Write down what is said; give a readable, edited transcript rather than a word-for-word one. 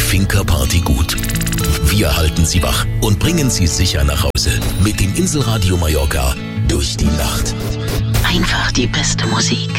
Finca Party gut. Wir halten Sie wach und bringen Sie sicher nach Hause mit dem Inselradio Mallorca durch die Nacht. Einfach die beste Musik.